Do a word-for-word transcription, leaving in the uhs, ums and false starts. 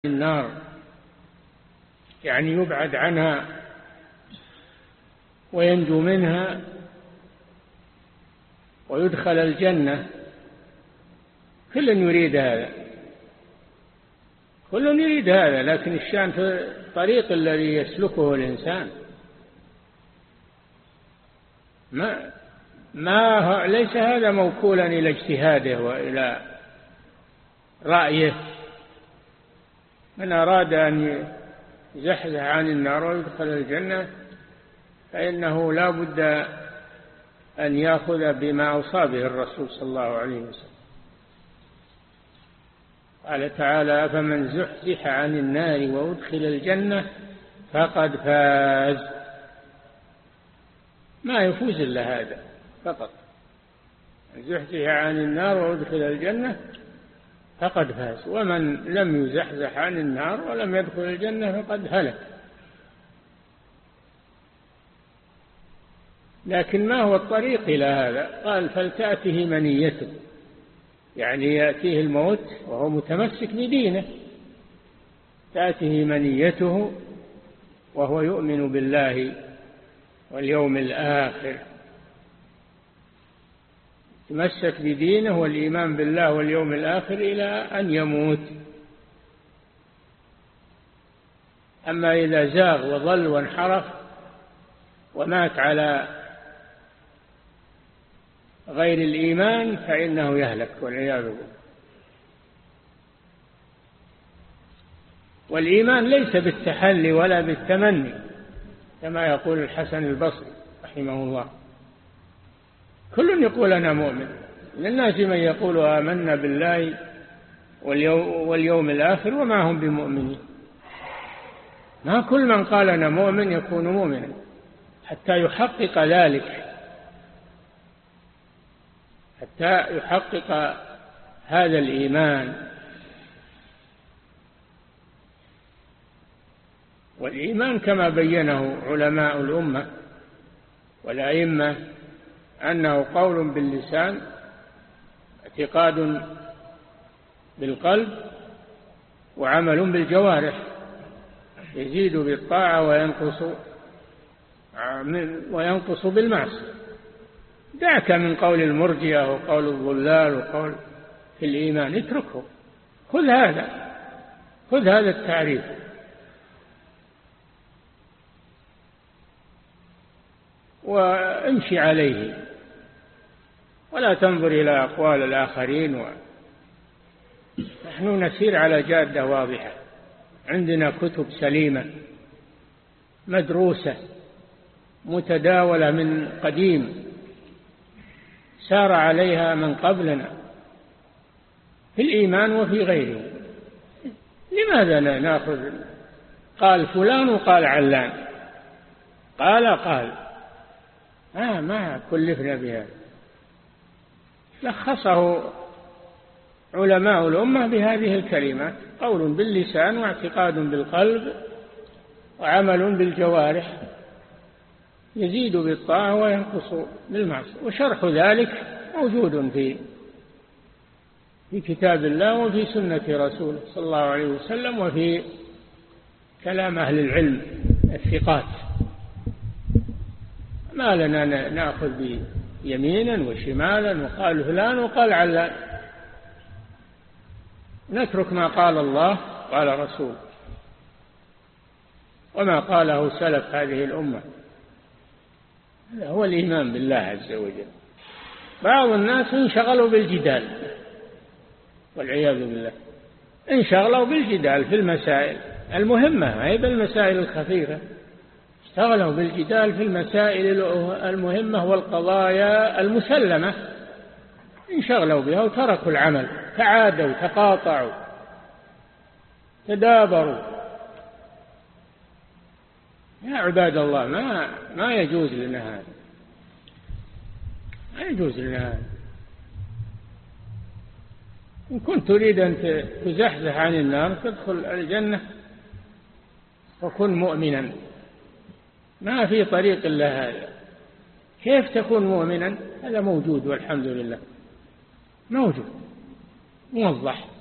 النار، يعني يبعد عنها وينجو منها ويدخل الجنة. كل يريد هذا، كل يريد هذا، لكن الشأن في الطريق الذي يسلكه الإنسان. ما ما ليس هذا موكولا إلى اجتهاده وإلى رأيه. من أراد أن يزحزح عن النار ويدخل الجنة فإنه لا بد أن يأخذ بما أوصى به الرسول صلى الله عليه وسلم. قال تعالى: فمن زحزح عن النار وأدخل الجنة فقد فاز. ما يفوز إلا هذا فقط، زحزح عن النار وأدخل الجنة فقد فاز. ومن لم يزحزح عن النار ولم يدخل الجنة فقد هلك. لكن ما هو الطريق إلى هذا؟ قال: فلتأته منيته، يعني يأتيه الموت وهو متمسك بدينه، تأته منيته وهو يؤمن بالله واليوم الآخر، تمسك بدينه والإيمان بالله واليوم الآخر إلى أن يموت. أما إذا زاغ وضل وانحرف ومات على غير الإيمان فإنه يهلك والعياذ بالله. والإيمان ليس بالتحلي ولا بالتمني كما يقول الحسن البصري رحمه الله. كل يقول أنا مؤمن، من الناس من يقول آمنا بالله واليوم, واليوم الآخر وما هم بمؤمنين. ما كل من قال أنا مؤمن يكون مؤمنا حتى يحقق ذلك، حتى يحقق هذا الإيمان. والإيمان كما بينه علماء الأمة والأئمة أنه قول باللسان، اعتقاد بالقلب، وعمل بالجوارح، يزيد بالطاعة وينقص وينقص بالمعصية. دعك من قول المرجئة وقول الضلال وقول في الإيمان، اتركه، خذ هذا، خذ هذا التعريف. وامشي عليه ولا تنظر إلى أقوال الآخرين. و... نحن نسير على جادة واضحة، عندنا كتب سليمة مدروسة متداولة من قديم، سار عليها من قبلنا في الإيمان وفي غيره. لماذا لا نأخذ قال فلان وقال علان، قال قال آه ما كلفنا بهذا. لخصه علماء الأمة بهذه الكلمات: قول باللسان واعتقاد بالقلب وعمل بالجوارح، يزيد بالطاعة وينقص بالمعصية. وشرح ذلك موجود في في كتاب الله وفي سنة رسوله صلى الله عليه وسلم وفي كلام أهل العلم الثقات. ما لنا نأخذ بيمينا وشمالا وقال فلان وقال علان، نترك ما قال الله قال رسول وما قاله سلف هذه الأمة. هذا هو الإيمان بالله عز وجل. بعض الناس انشغلوا بالجدال والعياذ بالله، انشغلوا بالجدال في المسائل المهمة، هي بالمسائل الخفيفة، اشتغلوا بالجدال في المسائل المهمة والقضايا المسلمة، انشغلوا بها وتركوا العمل، تعادوا تقاطعوا تدابروا. يا عباد الله، ما ما يجوز لنا هذا، ما يجوز لنا هذا. إن كنت تريد أن تزحزح عن النار تدخل الجنة وكن مؤمنا، ما في طريق إلا هذا. كيف تكون مؤمنا؟ هذا موجود والحمد لله، موجود موضح.